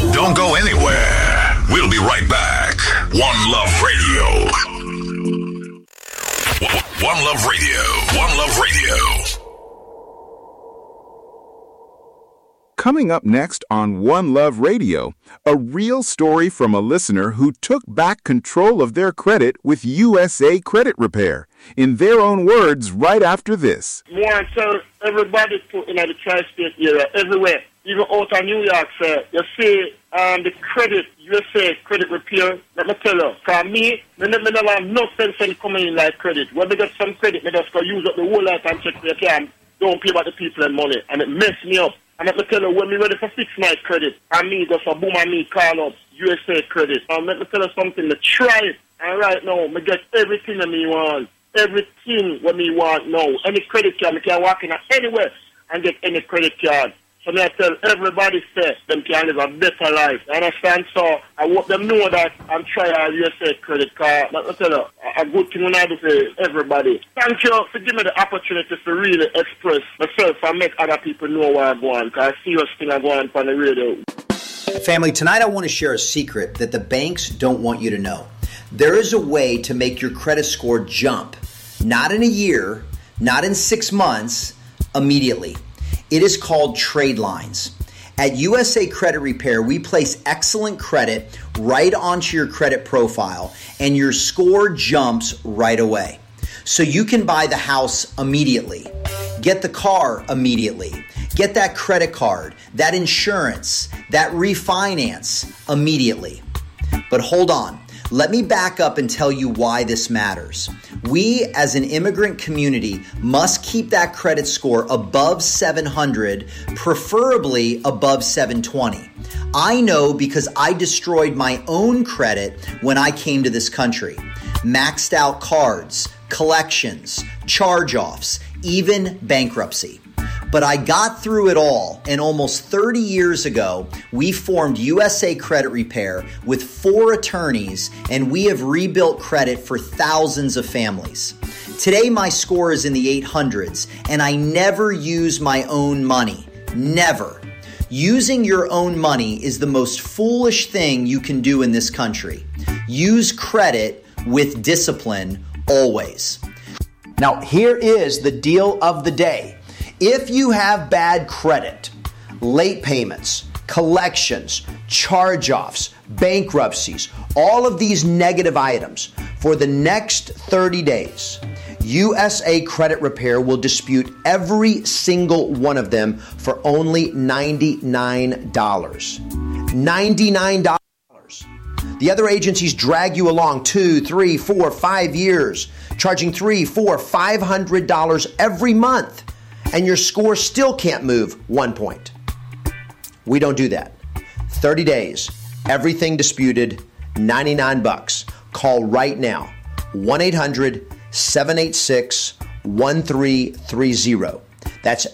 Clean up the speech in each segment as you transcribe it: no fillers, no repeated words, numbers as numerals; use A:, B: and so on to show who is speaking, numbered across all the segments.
A: Don't go anywhere. We'll be right back. One Love Radio. One Love Radio. One Love Radio.
B: Coming up next on One Love Radio, a real story from a listener who took back control of their credit with USA Credit Repair. In their own words, right after this.
C: I want to tell everybody in the tri-state area, everywhere, even out of New York, sir, you see the credit, USA Credit Repair, let me tell you, for me, I never have no sense in coming in like credit. When I get some credit, I just go use up the whole lot and check the account, don't pay about the people and money, and it mess me up. And let me tell you, when we ready for 6 night credit, and me just a boom and me call up USA Credit. And let me tell you something, to try it. And right now, I get everything that me want. Everything what me want now. Any credit card, I can walk in anywhere and get any credit card. So I tell everybody say them can live a better life. You understand? So I want them know that I'm trying a USA credit card. But I tell you, a good thing when I do for everybody. Thank you for giving me the opportunity to really express myself and make other people know where I'm going. Because I serious thing I go on the radio.
D: Family, tonight I want to share a secret that the banks don't want you to know. There is a way to make your credit score jump. Not in a year, not in 6 months, immediately. It is called trade lines. At USA Credit Repair, we place excellent credit right onto your credit profile and your score jumps right away. So you can buy the house immediately, get the car immediately, get that credit card, that insurance, that refinance immediately. But hold on. Let me back up and tell you why this matters. We, as an immigrant community, must keep that credit score above 700, preferably above 720. I know because I destroyed my own credit when I came to this country. Maxed out cards, collections, charge-offs, even bankruptcy. But I got through it all, and almost 30 years ago, we formed USA Credit Repair with 4 attorneys, and we have rebuilt credit for thousands of families. Today, my score is in the 800s, and I never use my own money. Never. Using your own money is the most foolish thing you can do in this country. Use credit with discipline always. Now, here is the deal of the day. If you have bad credit, late payments, collections, charge-offs, bankruptcies, all of these negative items, for the next 30 days, USA Credit Repair will dispute every single one of them for only $99. $99. The other agencies drag you along 2, 3, 4, 5 years, charging $300, $400, $500 every month. And your score still can't move 1 point. We don't do that. 30 days, everything disputed, $99. Call right now, 1-800-786-1330. That's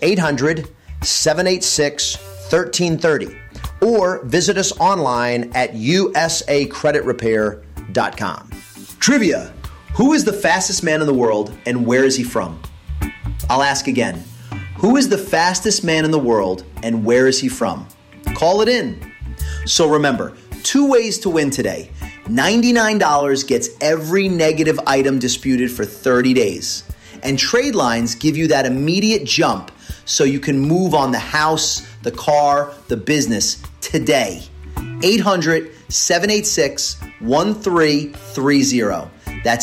D: 800-786-1330. Or visit us online at usacreditrepair.com. Trivia: who is the fastest man in the world and where is he from? I'll ask again. Who is the fastest man in the world and where is he from? Call it in. So remember, 2 ways to win today. $99 gets every negative item disputed for 30 days. And trade lines give you that immediate jump so you can move on the house, the car, the business today. 800-786-1330. That's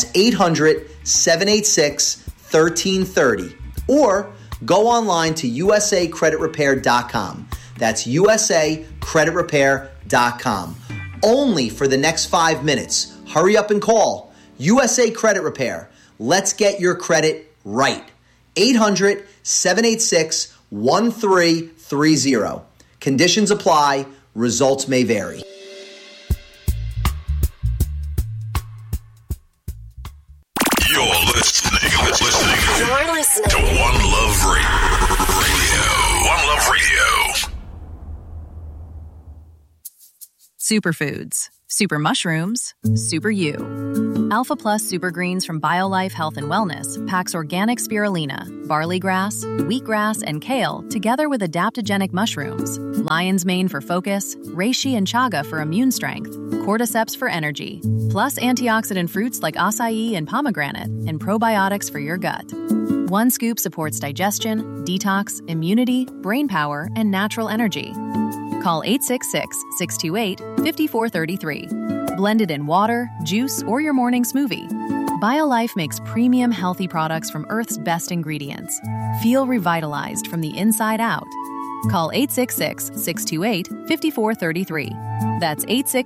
D: 800-786-1330. Or go online to usacreditrepair.com. That's usacreditrepair.com. Only for the next 5 minutes. Hurry up and call. USA Credit Repair. Let's get your credit right. 800-786-1330. Conditions apply. Results may vary.
A: You're listening to One Love Radio. One Love Radio.
E: Superfoods, super mushrooms, super you. Alpha Plus Super Greens from BioLife Health and Wellness packs organic spirulina, barley grass, wheatgrass, and kale together with adaptogenic mushrooms, lion's mane for focus, reishi and chaga for immune strength, cordyceps for energy, plus antioxidant fruits like acai and pomegranate, and probiotics for your gut. One scoop supports digestion, detox, immunity, brain power, and natural energy. Call 866-628-5433. Blended in water, juice, or your morning smoothie. BioLife makes premium healthy products from Earth's best ingredients. Feel revitalized from the inside out. Call 866-628-5433. That's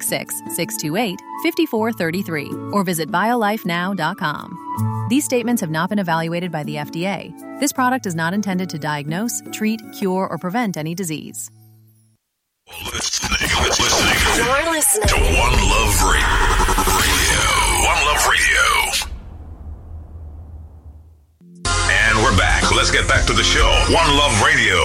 E: 866-628-5433. Or visit biolifenow.com. These statements have not been evaluated by the FDA. This product is not intended to diagnose, treat, cure, or prevent any disease.
A: You're listening to One Love Radio. One Love Radio. And we're back. Let's get back to the show. One Love Radio.